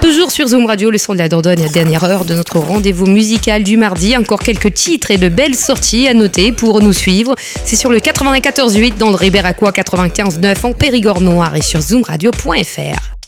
Toujours sur Zoom Radio, le son de la Dordogne, la dernière heure de notre rendez-vous musical du mardi. Encore quelques titres et de belles sorties à noter pour nous suivre. C'est sur le 94.8 dans le Ribéracois, 95.9 en Périgord Noir et sur zoomradio.fr.